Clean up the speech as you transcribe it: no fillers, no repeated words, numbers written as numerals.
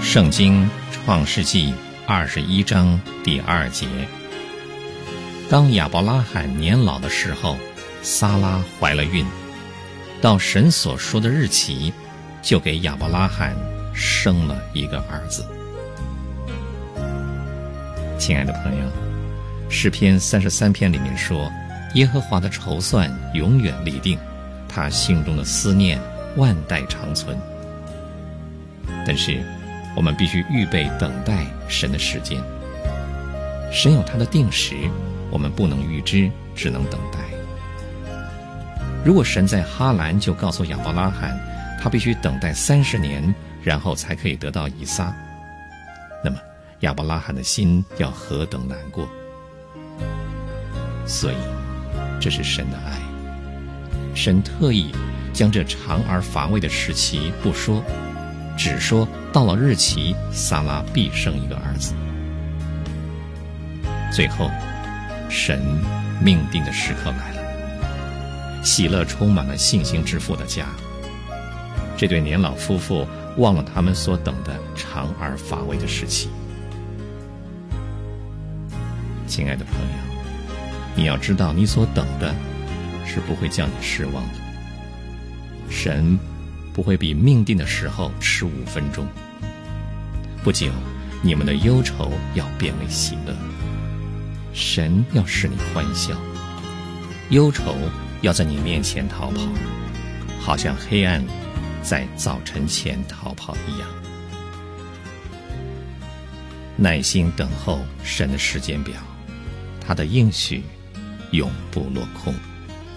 圣经创世纪21章第2节，当亚伯拉罕年老的时候，撒拉怀了孕，到神所说的日期，就给亚伯拉罕生了一个儿子。亲爱的朋友，诗篇33篇里面说，耶和华的筹算永远立定，他心中的思念万代长存。但是我们必须预备等待神的时间。神有他的定时，我们不能预知，只能等待。如果神在哈兰就告诉亚伯拉罕，他必须等待30年，然后才可以得到以撒，那么亚伯拉罕的心要何等难过。所以这是神的爱，神特意将这长而乏味的时期不说，只说到了日期，撒拉必生一个儿子。最后神命定的时刻来了，喜乐充满了信心之父的家。这对年老夫妇忘了他们所等的长而乏味的时期。亲爱的朋友，你要知道，你所等的是不会叫你失望的。神不会比命定的时候迟5分钟。不久，你们的忧愁要变为喜乐，神要使你欢笑，忧愁要在你面前逃跑，好像黑暗在早晨前逃跑一样。耐心等候神的时间表，他的应许永不落空。